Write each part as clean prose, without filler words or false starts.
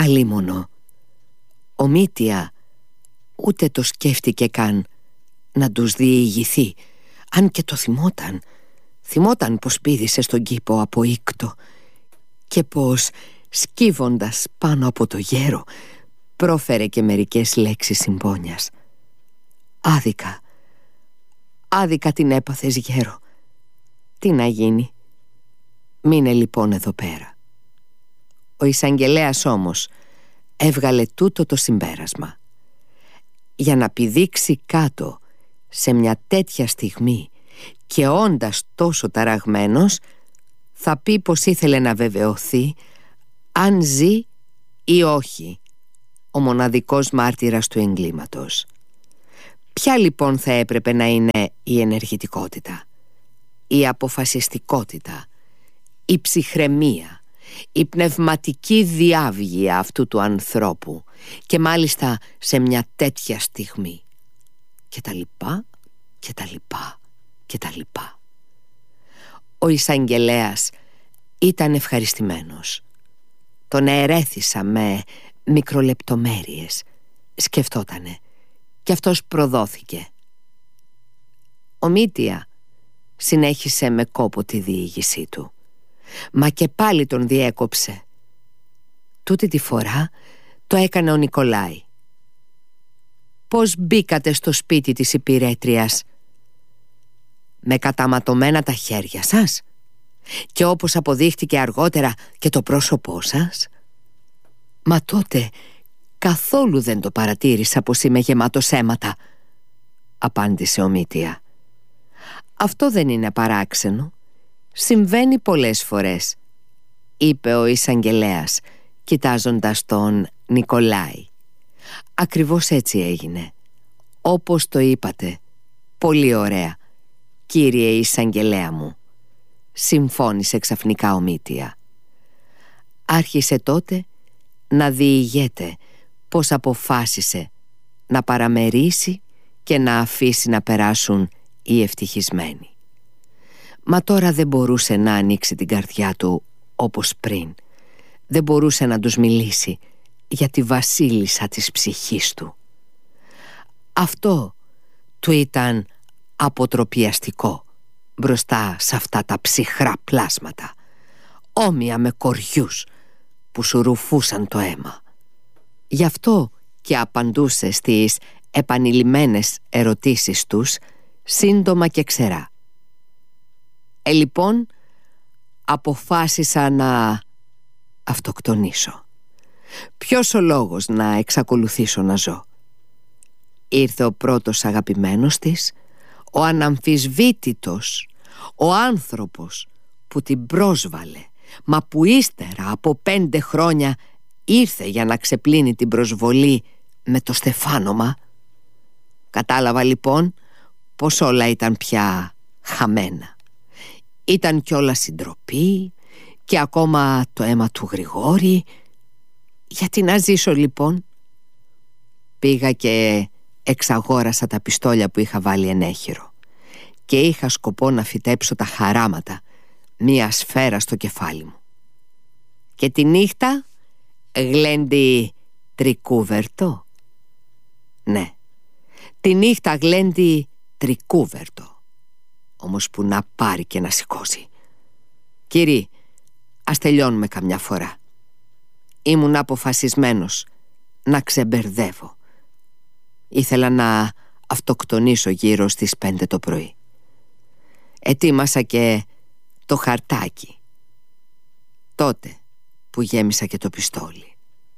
Αλίμονο. Ο Μήτια ούτε το σκέφτηκε καν να τους διηγηθεί, αν και το θυμόταν. Θυμόταν πως πήδησε στον κήπο από Ήκτο και πως σκύβοντας πάνω από το γέρο πρόφερε και μερικές λέξεις συμπόνιας. Άδικα την έπαθες, γέρο. Τι να γίνει? Μείνε λοιπόν εδώ πέρα. Ο εισαγγελέας όμως έβγαλε τούτο το συμπέρασμα: για να πηδήξει κάτω σε μια τέτοια στιγμή και όντας τόσο ταραγμένος, θα πει πως ήθελε να βεβαιωθεί αν ζει ή όχι ο μοναδικός μάρτυρας του εγκλήματος. Ποια λοιπόν θα έπρεπε να είναι η ενεργητικότητα, η αποφασιστικότητα, η ψυχραιμία, η πνευματική διάβγεια αυτού του ανθρώπου, και μάλιστα σε μια τέτοια στιγμή? Και τα λοιπά και τα λοιπά και τα λοιπά. Ο εισαγγελέας ήταν ευχαριστημένος. Τον ερέθησα με μικρολεπτομέρειες. Σκεφτότανε και αυτός προδόθηκε. Ο Μήτια συνέχισε με κόπο τη διήγησή του, μα και πάλι τον διέκοψε. Τούτη τη φορά το έκανε ο Νικολάη. «Πώς μπήκατε στο σπίτι της υπηρέτριας?» «Με καταματωμένα τα χέρια σας, και όπως αποδείχτηκε αργότερα και το πρόσωπό σας?» «Μα τότε καθόλου δεν το παρατήρησα πως είμαι γεμάτος αίματα», απάντησε ο Μήτια. «Αυτό δεν είναι παράξενο. Συμβαίνει πολλές φορές», είπε ο εισαγγελέας, κοιτάζοντας τον Νικολάη. «Ακριβώς έτσι έγινε. Όπως το είπατε. Πολύ ωραία, κύριε εισαγγελέα μου», συμφώνησε ξαφνικά ο Μήτια. Άρχισε τότε να διηγέται πως αποφάσισε να παραμερίσει και να αφήσει να περάσουν οι ευτυχισμένοι. Μα τώρα δεν μπορούσε να ανοίξει την καρδιά του όπως πριν. Δεν μπορούσε να τους μιλήσει για τη βασίλισσα της ψυχής του. Αυτό του ήταν αποτροπιαστικό μπροστά σε αυτά τα ψυχρά πλάσματα, όμοια με κοριούς που σου ρουφούσαν το αίμα. Γι' αυτό και απαντούσε στις επανειλημμένες ερωτήσεις τους σύντομα και ξερά. Λοιπόν, αποφάσισα να αυτοκτονήσω. Ποιος ο λόγος να εξακολουθήσω να ζω? Ήρθε ο πρώτος αγαπημένος της, ο αναμφισβήτητος, ο άνθρωπος που την πρόσβαλε, μα που ύστερα από 5 χρόνια ήρθε για να ξεπλύνει την προσβολή με το στεφάνομα. Κατάλαβα λοιπόν πως όλα ήταν πια χαμένα. Ήταν κιόλας συντροπή και ακόμα το αίμα του Γρηγόρη. Γιατί να ζήσω λοιπόν? Πήγα και εξαγόρασα τα πιστόλια που είχα βάλει ενέχειρο και είχα σκοπό να φυτέψω τα χαράματα, μία σφαίρα στο κεφάλι μου. Και τη νύχτα γλέντι τρικούβερτο. Ναι, τη νύχτα γλέντι τρικούβερτο. Όμως που να πάρει και να σηκώσει. Κύριοι, ας τελειώνουμε καμιά φορά. Ήμουν αποφασισμένος να ξεμπερδεύω. Ήθελα να αυτοκτονήσω γύρω στις 5 το πρωί. Ετοίμασα και το χαρτάκι. Τότε που γέμισα και το πιστόλι.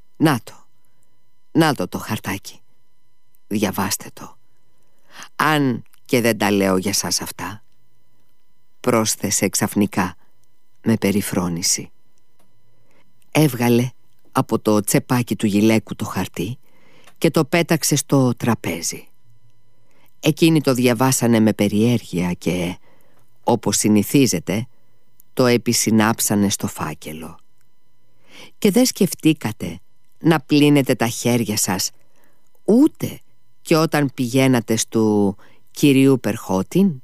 Να το χαρτάκι. Διαβάστε το. Αν και δεν τα λέω για σας αυτά, πρόσθεσε ξαφνικά με περιφρόνηση. Έβγαλε από το τσεπάκι του γυλαίκου το χαρτί και το πέταξε στο τραπέζι. Εκείνοι το διαβάσανε με περιέργεια και, όπως συνηθίζεται, το επισυνάψανε στο φάκελο. Και δεν σκεφτήκατε να πλύνετε τα χέρια σας ούτε και όταν πηγαίνατε στου κυρίου Περχώτην?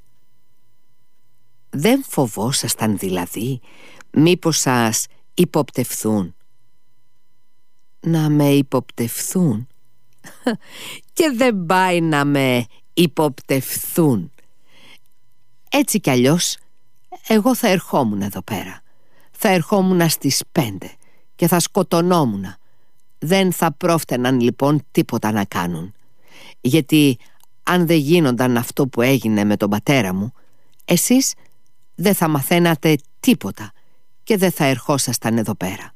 Δεν φοβόσασταν δηλαδή μήπως σας υποπτευθούν? να με υποπτευθούν. Και δεν πάει να με υποπτευθούν. Έτσι κι αλλιώς εγώ θα ερχόμουν εδώ πέρα. Θα ερχόμουν στις 5 και θα σκοτωνόμουν. Δεν θα πρόφτεναν λοιπόν τίποτα να κάνουν. Γιατί αν δεν γίνονταν αυτό που έγινε με τον πατέρα μου, εσείς δεν θα μαθαίνατε τίποτα και δεν θα ερχόσασταν εδώ πέρα.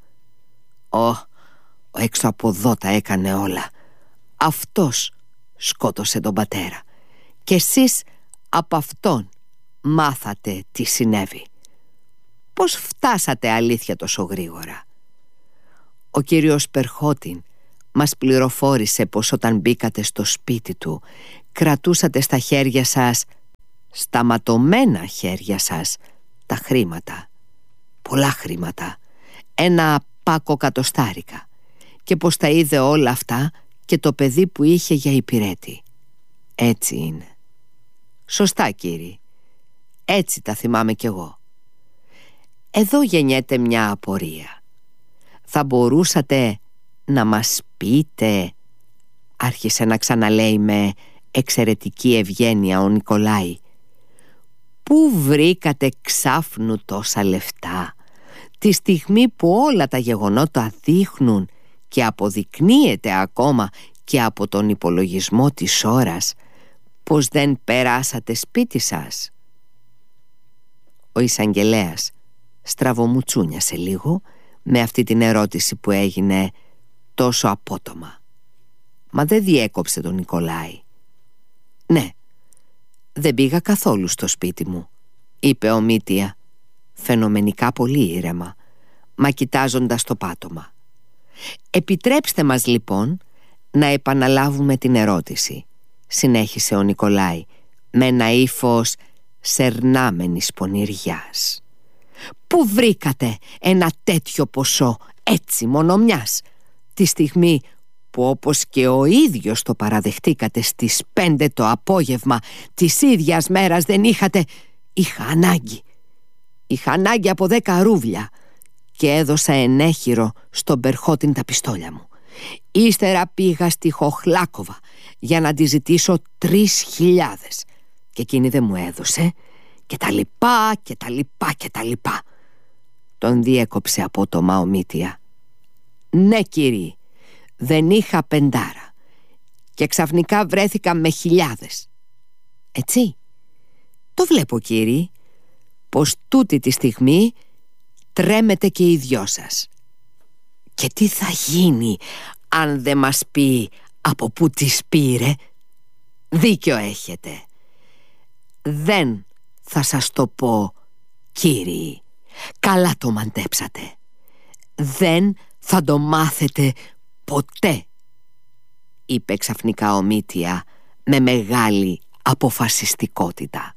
Ο έξω από εδώ τα έκανε όλα. Αυτός σκότωσε τον πατέρα και εσείς από αυτόν μάθατε τι συνέβη. Πώς φτάσατε αλήθεια τόσο γρήγορα? Ο κύριος Περχώτιν μας πληροφόρησε πως όταν μπήκατε στο σπίτι του κρατούσατε στα χέρια σας, στα ματωμένα χέρια σας, τα χρήματα. Πολλά χρήματα. Ένα πάκο κατοστάρικα. Και πως τα είδε όλα αυτά και το παιδί που είχε για υπηρέτη. Έτσι είναι. Σωστά, κύριε. Έτσι τα θυμάμαι κι εγώ. Εδώ γεννιέται μια απορία. Θα μπορούσατε να μας πείτε, άρχισε να ξαναλέει με εξαιρετική ευγένεια ο Νικολάη, πού βρήκατε ξάφνου τόσα λεφτά, τη στιγμή που όλα τα γεγονότα δείχνουν και αποδεικνύεται ακόμα και από τον υπολογισμό της ώρας πως δεν περάσατε σπίτι σας? Ο εισαγγελέας στραβομουτσούνιασε λίγο με αυτή την ερώτηση που έγινε τόσο απότομα. Μα δεν διέκοψε τον Νικολάη. «Ναι, δεν πήγα καθόλου στο σπίτι μου», είπε ο Μήτια, φαινομενικά πολύ ήρεμα, μα κοιτάζοντας το πάτωμα. «Επιτρέψτε μας λοιπόν να επαναλάβουμε την ερώτηση», συνέχισε ο Νικολάη με ένα ύφος σερνάμενης πονηριάς. «Πού βρήκατε ένα τέτοιο ποσό έτσι μονομιάς, τη στιγμή που, όπως και ο ίδιος το παραδεχτήκατε, στις 5 το απόγευμα της ίδιας μέρας δεν είχατε? Είχα ανάγκη από 10 ρούβλια και έδωσα ενέχειρο στον Περχώτιν τα πιστόλια μου. Ύστερα πήγα στη Χοχλάκοβα για να τη ζητήσω 3.000 και εκείνη δεν μου έδωσε, και τα λοιπά και τα λοιπά και τα λοιπά». Τον διέκοψε απότομα ο Μήτια. «Ναι, κύριε, δεν είχα 5 και ξαφνικά βρέθηκα με 1.000. Έτσι? Το βλέπω, κύριε, πως τούτη τη στιγμή τρέμετε και οι δυο σας. Και τι θα γίνει αν δεν μας πει από πού τις πήρε? Δίκιο έχετε. Δεν θα σας το πω, κύριοι. Καλά το μαντέψατε. Δεν θα το μάθετε ποτέ», είπε ξαφνικά ο Μήτια με μεγάλη αποφασιστικότητα.